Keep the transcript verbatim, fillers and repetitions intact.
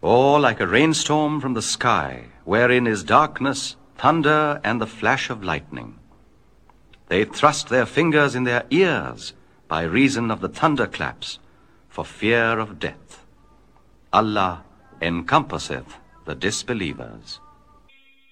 or like a rainstorm from the sky, wherein is darkness, thunder, and the flash of lightning. They thrust their fingers in their ears by reason of the thunderclaps, for fear of death. Allah encompasseth the disbelievers.